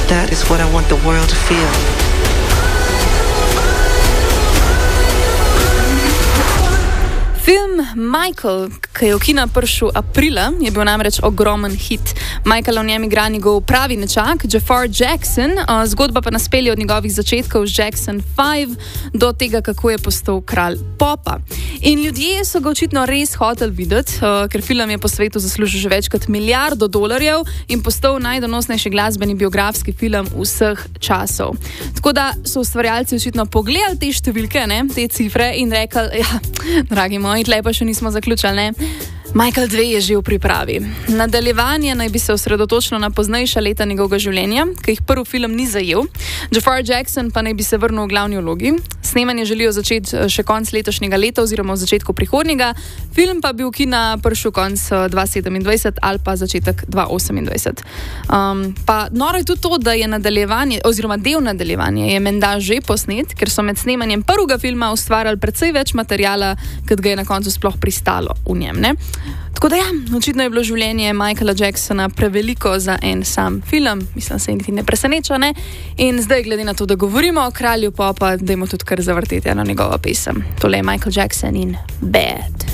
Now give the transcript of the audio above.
That is what I want the world to feel. Film Michael, ki je v kina prišel aprila, je bil namreč ogromen hit. Michael v njem igra njegov pravi nečak, Jafar Jackson, zgodba pa nas pelje od njegovih začetkov z Jackson 5 do tega, kako je postal kralj popa. In ljudje so ga očitno res hoteli videti, ker film je po svetu zaslužil že več kot $1 milijard in postal najdonosnejši glasbeni biografski film vseh časov. Tako da so ustvarjalci očitno pogledali te številke, te cifre in rekli, ja, dragi moji, tle pa še nismo zaključili, ne? Michael 2 je že v pripravi. Nadaljevanje naj bi se osredotočilo na poznejša leta njegovega življenja, ki jih prvi film ni zajel. Jafar Jackson pa naj bi se vrnil v glavni vlogi. Snemanje želijo začeti še konec letošnjega leta oziroma v začetku prihodnjega. Film pa bi v kina prišel konec 2027 ali pa začetek 2028. Pa noro je tudi to, da je nadaljevanje oziroma del nadaljevanja je menda že posnet, ker so med snemanjem prvega filma ustvarjali precej več materijala, kot ga je na koncu sploh pristalo v njem, ne? Tako da ja, očitno je bilo življenje Michaela Jacksona preveliko za en sam film, mislim, se niti ne preseneča, ne? In zdaj, glede na to, da govorimo o kralju popa, dajmo tudi kar zavrteti eno njegovo pesem. Tole je Michael Jackson in Bad.